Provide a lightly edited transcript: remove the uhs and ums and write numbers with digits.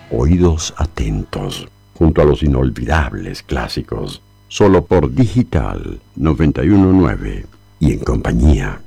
Oídos atentos, junto a los inolvidables clásicos, solo por Digital 919 y en compañía.